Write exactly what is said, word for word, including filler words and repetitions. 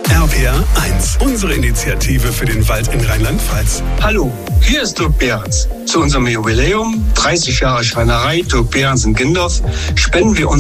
R P R eins, unsere Initiative für den Wald in Rheinland-Pfalz. Hallo, hier ist Dirk Behrens. Zu unserem Jubiläum, dreißig Jahre Schreinerei Dirk Behrens in Gindorf, spenden wir uns